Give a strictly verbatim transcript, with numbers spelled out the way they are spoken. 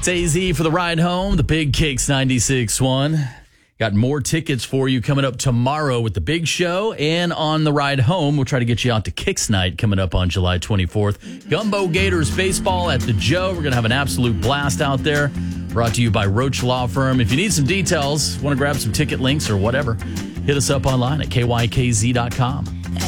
It's A Z for the ride home, the Big Kicks ninety-six point one. Got more tickets for you coming up tomorrow with the big show. And on the ride home, we'll try to get you out to Kicks Night coming up on July twenty-fourth. Gumbo Gators baseball at the Joe. We're going to have an absolute blast out there. Brought to you by Roach Law Firm. If you need some details, want to grab some ticket links or whatever, hit us up online at K Y K Z dot com.